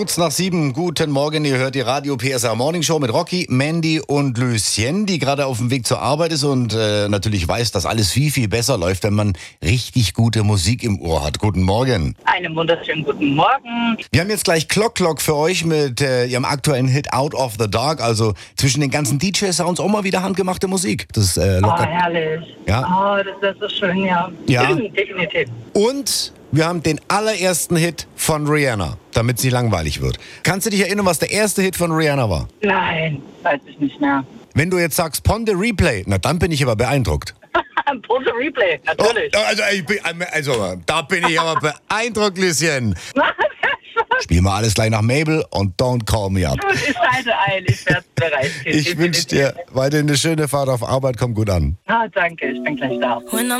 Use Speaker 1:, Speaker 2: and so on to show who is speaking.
Speaker 1: Kurz nach 7, guten Morgen, ihr hört die Radio PSR Morning Show mit Rocky, Mandy und Lucien, die gerade auf dem Weg zur Arbeit ist und natürlich weiß, dass alles viel, viel besser läuft, wenn man richtig gute Musik im Ohr hat. Guten Morgen.
Speaker 2: Einen wunderschönen guten Morgen.
Speaker 1: Wir haben jetzt gleich Clock für euch mit ihrem aktuellen Hit Out of the Dark, also zwischen den ganzen DJ-Sounds auch mal wieder handgemachte Musik. Das lockert.
Speaker 2: Oh, herrlich.
Speaker 1: Ja.
Speaker 2: Oh, das ist so schön, ja.
Speaker 1: Ja.
Speaker 2: Definitiv.
Speaker 1: Und wir haben den allerersten Hit von Rihanna, damit sie langweilig wird. Kannst du dich erinnern, was der erste Hit von Rihanna war?
Speaker 2: Nein, weiß ich nicht mehr.
Speaker 1: Wenn du jetzt sagst Pon the Replay, na dann bin ich aber beeindruckt.
Speaker 2: Pose Replay, natürlich.
Speaker 1: Also, da bin ich aber beeindruckt, Lucien. Spiel mal alles gleich nach Mabel und Don't Call Me Up.
Speaker 2: Gut, ich schalte ein, ich werde bereit.
Speaker 1: Ich wünsche dir weiterhin eine schöne Fahrt auf Arbeit, komm gut an.
Speaker 2: Danke, ich bin gleich da.